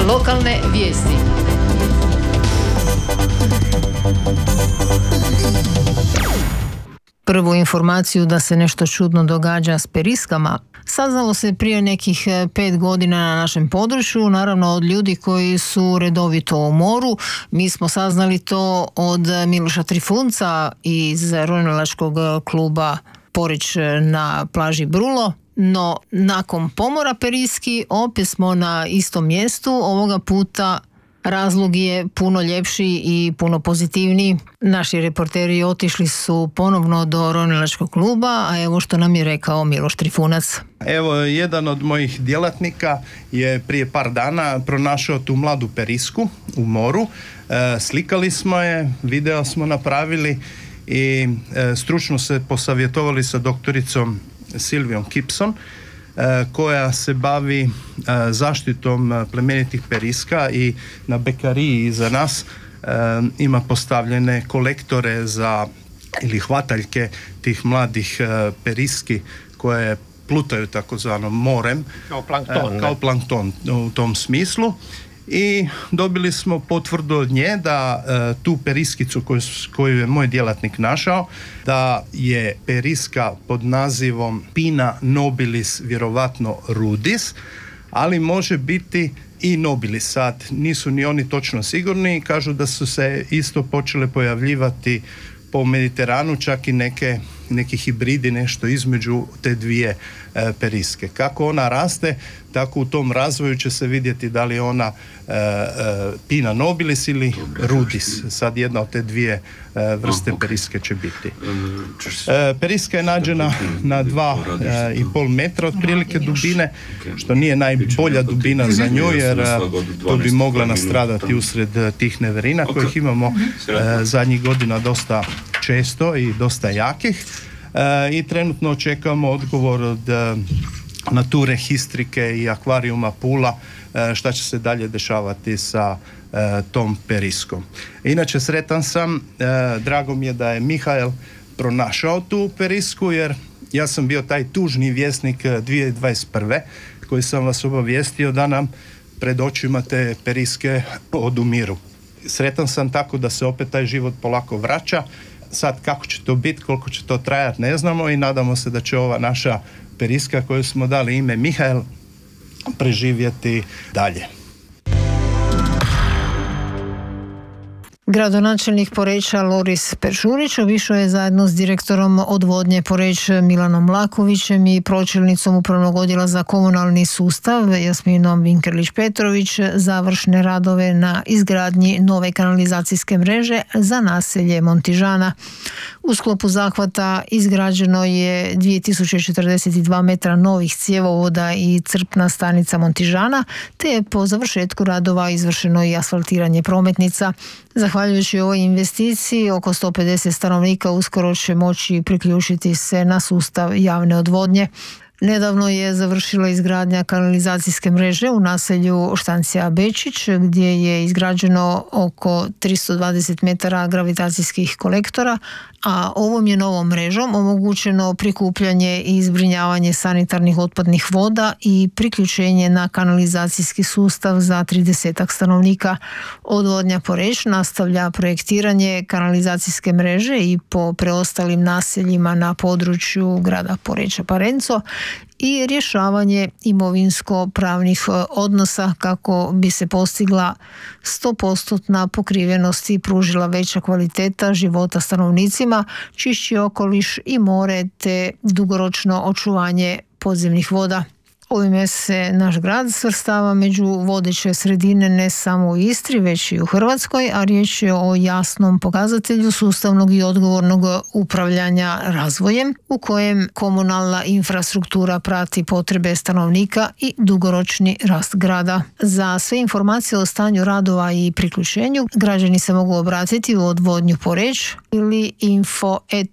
Lokalne vijesti. Prvu informaciju da se nešto čudno događa s periskama saznalo se prije nekih 5 godina na našem području, naravno od ljudi koji su redovito u moru. Mi smo saznali to od Miloša Trifunca iz ronilačkog kluba Poreč na plaži Brulo. No, nakon pomora periski opet smo na istom mjestu, ovoga puta razlog je puno ljepši i puno pozitivniji. Naši reporteri otišli su ponovno do ronilačkog kluba, a evo što nam je rekao Miloš Trifunac. Evo, jedan od mojih djelatnika je prije par dana pronašao tu mladu perisku u moru. Slikali smo je, video smo napravili i stručno se posavjetovali sa doktoricom Silvijom Kipson, koja se bavi zaštitom plemenitih periska i na bekariji iza nas ima postavljene kolektore za ili hvataljke tih mladih periski koje plutaju takozvanom morem kao plankton u tom smislu. I dobili smo potvrdu od nje da tu periskicu koju je moj djelatnik našao, da je periska pod nazivom Pinna nobilis vjerovatno rudis, ali može biti i nobilis. Sad nisu ni oni točno sigurni, kažu da su se isto počele pojavljivati po Mediteranu, čak i neki hibridi, nešto između te dvije periske. Kako ona raste, tako u tom razvoju će se vidjeti da li je ona Pinna nobilis ili rudis. Sad jedna od te dvije vrste periske će biti. Periska je nađena na 2,5 metra otprilike dubine, što nije najbolja dubina za nju, jer to bi mogla nastradati usred tih neverina kojih imamo zadnjih godina dosta često i dosta jakih. I trenutno očekujemo odgovor od Nature Histrike i akvarijuma Pula šta će se dalje dešavati sa tom periskom. Inače, sretan sam, drago mi je da je Mihael pronašao tu perisku, jer ja sam bio taj tužni vjesnik 2021. koji sam vas obavijestio da nam pred očima te periske odumiru. Sretan sam tako da se opet taj život polako vraća. Sad kako će to biti, koliko će to trajati, ne znamo i nadamo se da će ova naša periska koju smo dali ime Mihael preživjeti dalje. Gradonačelnik Poreča Loris Peršurić obišao je zajedno s direktorom odvodnje Poreć Milanom Lakovićem i pročelnicom Upravnog odjela za komunalni sustav Jasminom Vinkerlić-Petrović završne radove na izgradnji nove kanalizacijske mreže za naselje Montižana. U sklopu zahvata izgrađeno je 2042 metra novih cjevovoda i crpna stanica Montižana, te je po završetku radova izvršeno i asfaltiranje prometnica. Zahvaljujući ovoj investiciji, oko 150 stanovnika uskoro će moći priključiti se na sustav javne odvodnje. Nedavno je završila izgradnja kanalizacijske mreže u naselju Štancija Bečić, gdje je izgrađeno oko 320 metara gravitacijskih kolektora, a ovom je novom mrežom omogućeno prikupljanje i zbrinjavanje sanitarnih otpadnih voda i priključenje na kanalizacijski sustav za 30 stanovnika. Odvodnja Poreč nastavlja projektiranje kanalizacijske mreže i po preostalim naseljima na području grada Poreča Parenco i rješavanje imovinsko-pravnih odnosa kako bi se postigla 100% pokrivenost i pružila veća kvaliteta života stanovnicima, čišći okoliš i more te dugoročno očuvanje podzemnih voda. Ovime se naš grad svrstava među vodeće sredine ne samo u Istri, već i u Hrvatskoj, a riječ je o jasnom pokazatelju sustavnog i odgovornog upravljanja razvojem u kojem komunalna infrastruktura prati potrebe stanovnika i dugoročni rast grada. Za sve informacije o stanju radova i priključenju građani se mogu obratiti u odvodnju Poreč ili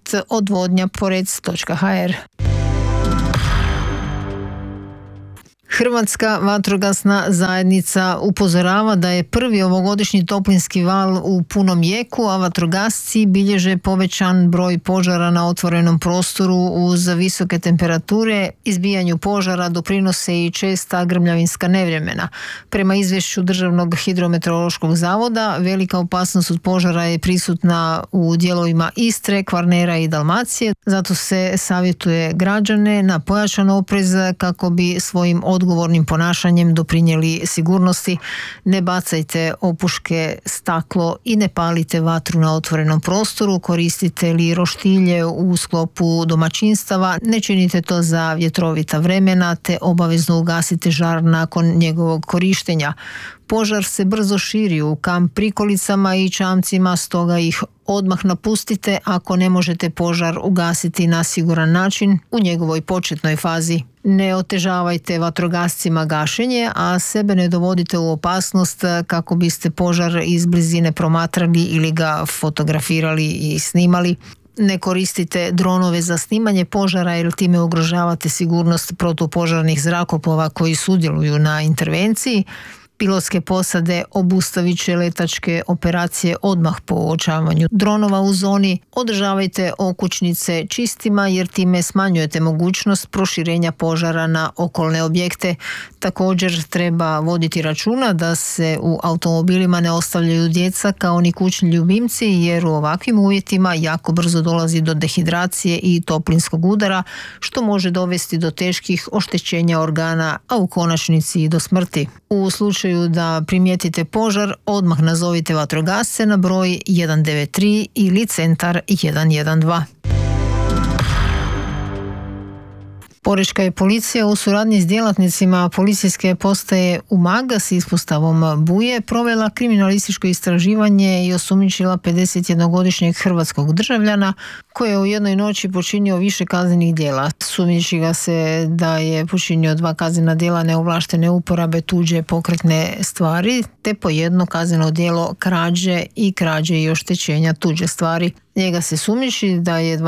info@odvodnjaporec.hr. Hrvatska vatrogasna zajednica upozorava da je prvi ovogodišnji toplinski val u punom jeku, a vatrogasci bilježe povećan broj požara na otvorenom prostoru uz visoke temperature. Izbijanju požara doprinose i česta grmljavinska nevremena. Prema izvješću Državnog hidrometeorološkog zavoda, velika opasnost od požara je prisutna u dijelovima Istre, Kvarnera i Dalmacije. Zato se savjetuje građane na pojačan oprez kako bi svojim odgovornim ponašanjem doprinijeli sigurnosti. Ne bacajte opuške, staklo i ne palite vatru na otvorenom prostoru. Koristite li roštilje u sklopu domaćinstava, ne činite to za vjetrovita vremena te obavezno ugasite žar nakon njegovog korištenja. Požar se brzo širi u kamp prikolicama i čamcima, stoga ih odmah napustite ako ne možete požar ugasiti na siguran način u njegovoj početnoj fazi. Ne otežavajte vatrogascima gašenje, a sebe ne dovodite u opasnost kako biste požar iz blizine promatrali ili ga fotografirali i snimali. Ne koristite dronove za snimanje požara jer time ugrožavate sigurnost protupožarnih zrakoplova koji sudjeluju na intervenciji. Pilotske posade obustavit će letačke operacije odmah po uočavanju dronova u zoni. Održavajte okućnice čistima jer time smanjujete mogućnost proširenja požara na okolne objekte. Također treba voditi računa da se u automobilima ne ostavljaju djeca kao ni kućni ljubimci jer u ovakvim uvjetima jako brzo dolazi do dehidracije i toplinskog udara što može dovesti do teških oštećenja organa, a u konačnici i do smrti. U slučaju da primijetite požar, odmah nazovite vatrogasce na broj 193 ili centar 112. Porečka je policija u suradnji s djelatnicima policijske postaje Umag s ispostavom Buje provela kriminalističko istraživanje i osumnjičila 51-godišnjeg hrvatskog državljana koji je u jednoj noći počinio više kaznenih djela. Sumnjiči ga se da je počinio 2 kaznena djela neovlaštene uporabe tuđe pokretne stvari te po jedno kazneno djelo krađe i oštećenja tuđe stvari. Njega se sumnjiči da je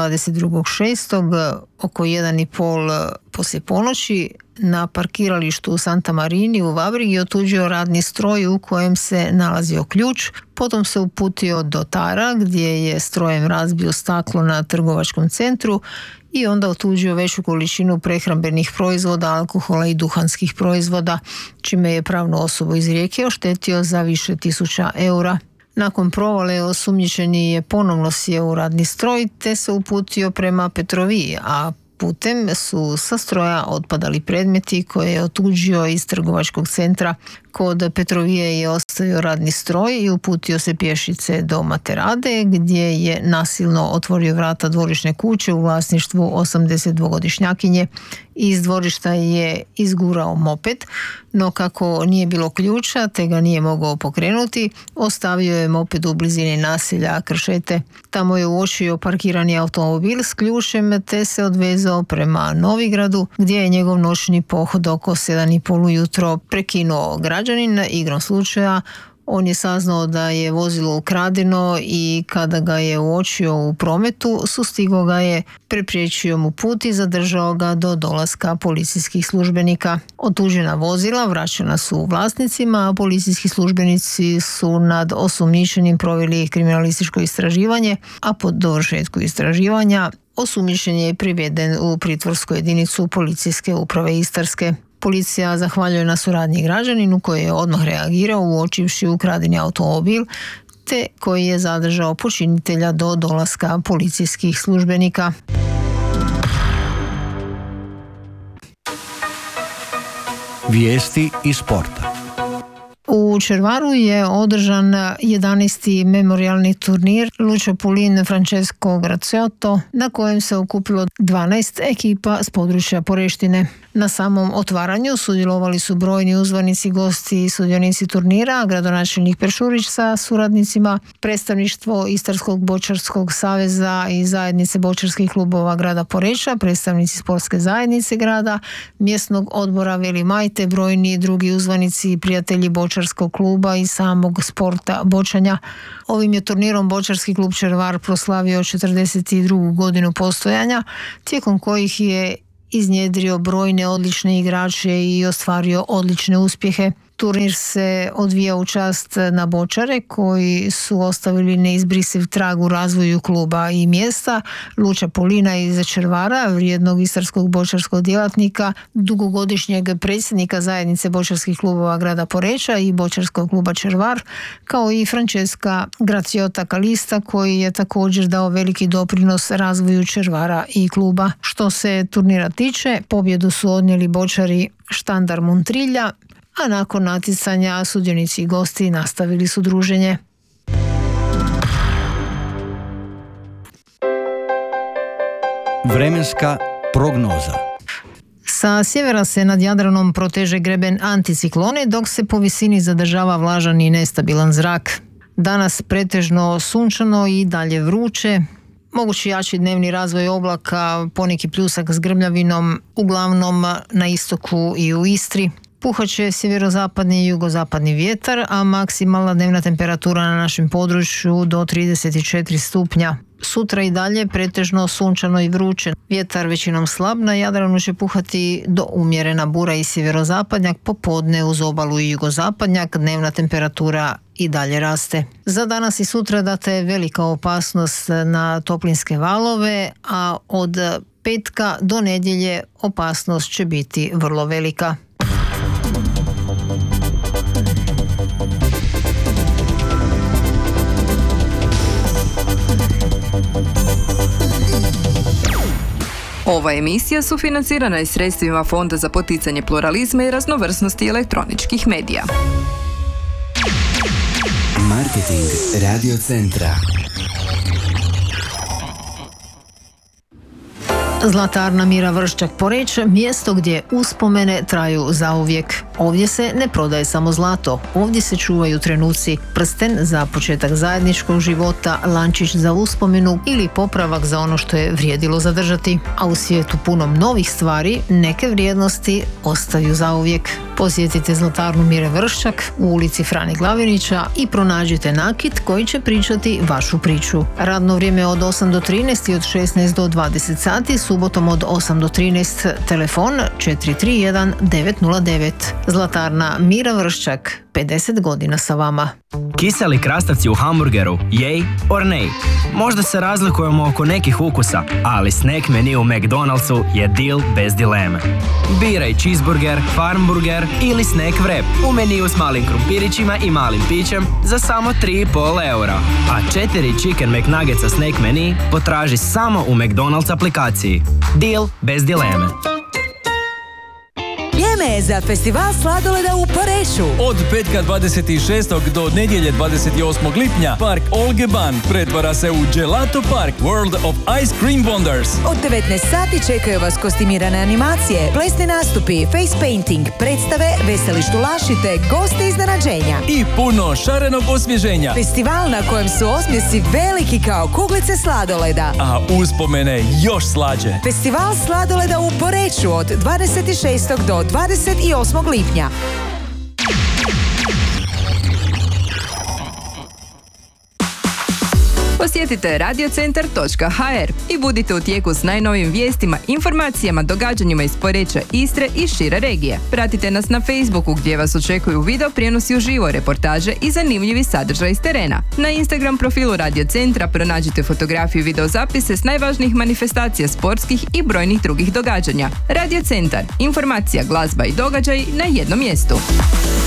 22.6. oko 1:30 poslije ponoći na parkiralištu u Santa Marini u Vabrigi otuđio radni stroj u kojem se nalazio ključ. Potom se uputio do Tara gdje je strojem razbio staklo na trgovačkom centru i onda otuđio veću količinu prehrambenih proizvoda, alkohola i duhanskih proizvoda, čime je pravnu osobu iz Rijeke oštetio za više tisuća eura. Nakon provale osumnjičeni je ponovno sjeo u radni stroj te se uputio prema Petroviji, a putem su sa stroja otpadali predmeti koje je otuđio iz trgovačkog centra. Kod Petrovije je ostavio radni stroj i uputio se pješice do Materade gdje je nasilno otvorio vrata dvorišne kuće u vlasništvu 82-godišnjakinje. Iz dvorišta je izgurao moped, no kako nije bilo ključa te ga nije mogao pokrenuti, ostavio je moped u blizini naselja Kršete. Tamo je uočio parkirani automobil s ključem te se odvezao prema Novigradu gdje je njegov noćni pohod oko 7:30 ujutro prekinuo građanin. Igrom slučaja on je saznao da je vozilo ukradeno i kada ga je uočio u prometu, sustigao ga je, prepriječio mu put i zadržao ga do dolaska policijskih službenika. Otuđena vozila vraćena su vlasnicima, a policijski službenici su nad osumnjičenim proveli kriminalističko istraživanje, a po dovršetku istraživanja osumnjičen je priveden u pritvorsku jedinicu policijske uprave Istarske. Policija zahvaljuje na suradnji građaninu koji je odmah reagirao uočivši ukradeni automobil te koji je zadržao počinitelja do dolaska policijskih službenika. Vijesti iz sporta. U Červaru je održan 11. memorijalni turnir Lucio Pulin Francesco Graziotto na kojem se okupilo 12 ekipa s područja Poreštine. Na samom otvaranju sudjelovali su brojni uzvanici, gosti i sudionici turnira, gradonačelnik Peršurić sa suradnicima, predstavništvo Istarskog bočarskog saveza i zajednice bočarskih klubova grada Poreča, predstavnici sportske zajednice grada, mjesnog odbora Veli Majte, brojni drugi uzvanici i prijatelji bočarskog kluba i samog sporta bočanja. Ovim je turnirom bočarski klub Červar proslavio 42. godinu postojanja, tijekom kojih je iznjedrio brojne odlične igrače i ostvario odlične uspjehe. Turnir se odvija u čast na bočare koji su ostavili neizbrisiv trag u razvoju kluba i mjesta. Luča Polina iz Červara, vrijednog istarskog bočarskog djelatnika, dugogodišnjeg predsjednika zajednice bočarskih klubova grada Poreča i bočarskog kluba Červar, kao i Francesca Graciota Kalista koji je također dao veliki doprinos razvoju Červara i kluba. Što se turnira tiče, pobjedu su odnijeli bočari Štandar Montrilja, a nakon natjecanja sudionici i gosti nastavili su druženje. Vremenska prognoza. Sa sjevera se nad Jadranom proteže greben anticiklone, dok se po visini zadržava vlažan i nestabilan zrak. Danas pretežno sunčano i dalje vruće. Mogući jači dnevni razvoj oblaka, poneki pljusak s grmljavinom, uglavnom na istoku i u Istri. Puhaće sjeverozapadni i jugozapadni vjetar, a maksimalna dnevna temperatura na našem području do 34 stupnja. Sutra i dalje pretežno sunčano i vruće. Vjetar većinom slab, na Jadranu će puhati do umjerena bura i sjeverozapadnjak, popodne uz obalu i jugozapadnjak, dnevna temperatura i dalje raste. Za danas i sutra data je velika opasnost na toplinske valove, a od petka do nedjelje opasnost će biti vrlo velika. Ova emisija sufinancirana je sredstvima Fonda za poticanje pluralizma i raznovrsnosti elektroničkih medija. Marketing Radio Centra. Zlatarna Mira Vrščak Poreč, mjesto gdje uspomene traju zauvijek. Ovdje se ne prodaje samo zlato, ovdje se čuvaju trenuci, prsten za početak zajedničkog života, lančić za uspomenu ili popravak za ono što je vrijedilo zadržati. A u svijetu punom novih stvari, neke vrijednosti ostaju zauvijek. Posjetite Zlatarnu Mire Vrščak u ulici Frane Glavinića i pronađite nakit koji će pričati vašu priču. Radno vrijeme od 8 do 13 i od 16 do 20 sati, subotom od 8 do 13, telefon 431 909. Zlatarna Mira Vrščak, 50 godina sa vama. Kiseli krastavci u hamburgeru, jej or nej? Možda se razlikujemo oko nekih ukusa, ali snack menu u McDonald'su je deal bez dileme. Biraj cheeseburger, farmburger ili snack wrap u meniju s malim krumpirićima i malim pićem za samo 3,5 eura. A 4 Chicken McNuggetsa snack menu potraži samo u McDonald's aplikaciji. Deal bez dileme. Vrijeme je za festival sladoleda u Poreču. Od petka 26. do nedjelje 28. lipnja Park Olge Ban pretvara se u Gelato Park World of Ice Cream Wonders. Od 19 sati čekaju vas kostimirane animacije, plesni nastupi, face painting, predstave, veseli štulaši te gosti iznenađenja. I puno šarenog osvježenja. Festival na kojem su osmjesi veliki kao kuglice sladoleda. A uspomene još slađe. Festival sladoleda u Poreču od 26. do 28. lipnja. Posjetite radiocentar.hr i budite u tijeku s najnovijim vijestima, informacijama, događanjima iz Poreča, Istre i šire regije. Pratite nas na Facebooku gdje vas očekuju video prijenosi uživo, reportaže i zanimljivi sadržaj iz terena. Na Instagram profilu Radio Centra pronađite fotografiju i videozapise s najvažnijih manifestacija sportskih i brojnih drugih događanja. Radio Centar, informacija, glazba i događaj na jednom mjestu.